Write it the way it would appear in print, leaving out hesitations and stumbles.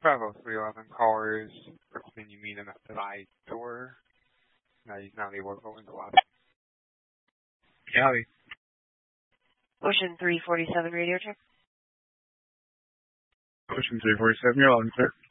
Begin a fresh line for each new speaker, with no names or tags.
Bravo 311 callers recommend you meet him at the right door. No, he's not able to go into the lobby.
Howdy.
Ocean 347 radio check.
Ocean 347, you're on, sir.